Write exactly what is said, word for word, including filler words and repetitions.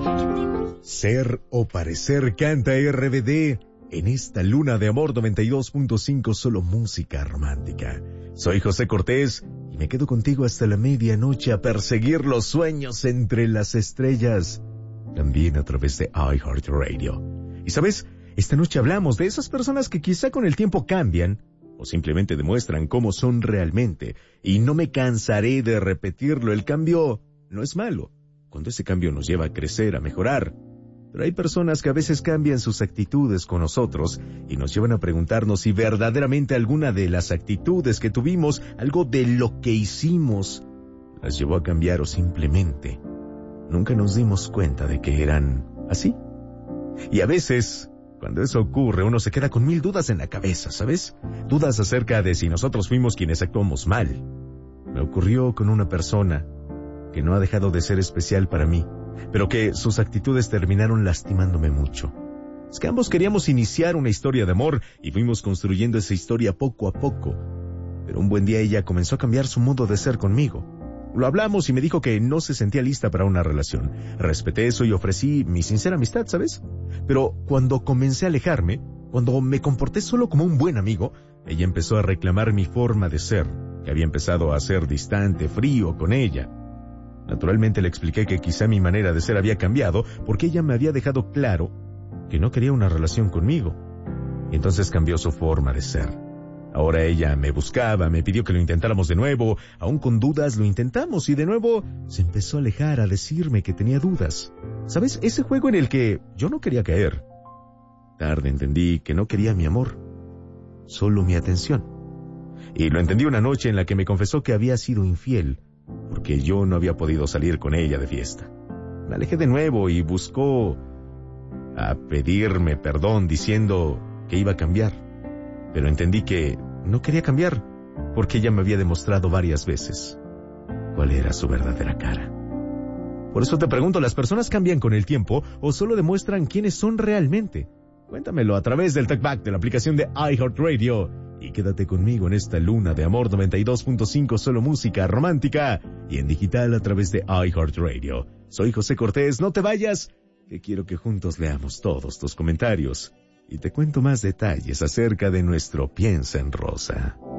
Ser o parecer canta R B D en esta luna de amor noventa y dos punto cinco, solo música romántica. Soy José Cortés y me quedo contigo hasta la medianoche a perseguir los sueños entre las estrellas, también a través de iHeartRadio. Y sabes, esta noche hablamos de esas personas que quizá con el tiempo cambian o simplemente demuestran cómo son realmente. Y no me cansaré de repetirlo, el cambio no es malo, cuando ese cambio nos lleva a crecer, a mejorar. Pero hay personas que a veces cambian sus actitudes con nosotros y nos llevan a preguntarnos si verdaderamente alguna de las actitudes que tuvimos, algo de lo que hicimos, las llevó a cambiar o simplemente nunca nos dimos cuenta de que eran así. Y a veces, cuando eso ocurre, uno se queda con mil dudas en la cabeza, ¿sabes? Dudas acerca de si nosotros fuimos quienes actuamos mal. Me ocurrió con una persona que no ha dejado de ser especial para mí, pero que sus actitudes terminaron lastimándome mucho. Es que ambos queríamos iniciar una historia de amor y fuimos construyendo esa historia poco a poco. Pero un buen día ella comenzó a cambiar su modo de ser conmigo. Lo hablamos y me dijo que no se sentía lista para una relación. Respeté eso y ofrecí mi sincera amistad, ¿sabes? Pero cuando comencé a alejarme, cuando me comporté solo como un buen amigo, ella empezó a reclamar mi forma de ser, que había empezado a ser distante, frío con ella. Naturalmente le expliqué que quizá mi manera de ser había cambiado porque ella me había dejado claro que no quería una relación conmigo. Y entonces cambió su forma de ser. Ahora ella me buscaba, me pidió que lo intentáramos de nuevo, aún con dudas lo intentamos y de nuevo se empezó a alejar, a decirme que tenía dudas. ¿Sabes? Ese juego en el que yo no quería caer. Tarde entendí que no quería mi amor, solo mi atención. Y lo entendí una noche en la que me confesó que había sido infiel, porque yo no había podido salir con ella de fiesta. Me alejé de nuevo y buscó a pedirme perdón diciendo que iba a cambiar. Pero entendí que no quería cambiar, porque ella me había demostrado varias veces cuál era su verdadera cara. Por eso te pregunto, ¿las personas cambian con el tiempo o solo demuestran quiénes son realmente? Cuéntamelo a través del TalkBack de la aplicación de iHeartRadio. Y quédate conmigo en esta luna de amor noventa y dos punto cinco, solo música romántica y en digital a través de iHeartRadio. Soy José Cortés, no te vayas, que quiero que juntos leamos todos tus comentarios y te cuento más detalles acerca de nuestro Piensa en Rosa.